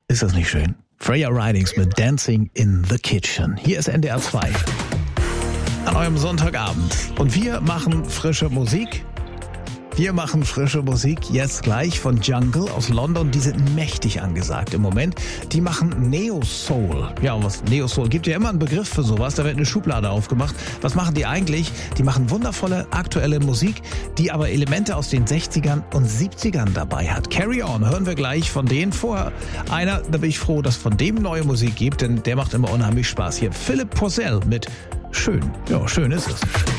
Ist das nicht schön? Freya Ridings mit Dancing in the Kitchen. Hier ist NDR 2 an eurem Sonntagabend. Und wir machen frische Musik. Wir machen frische Musik jetzt gleich von Jungle aus London. Die sind mächtig angesagt im Moment. Die machen Neo-Soul. Ja, und was Neo-Soul? Gibt ja immer einen Begriff für sowas. Da wird eine Schublade aufgemacht. Was machen die eigentlich? Die machen wundervolle aktuelle Musik, die aber Elemente aus den 60ern und 70ern dabei hat. Carry On hören wir gleich von denen. Vorher einer, da bin ich froh, dass von dem neue Musik gibt, denn der macht immer unheimlich Spaß. Hier Philip Porcell mit Schön. Ja, schön ist es.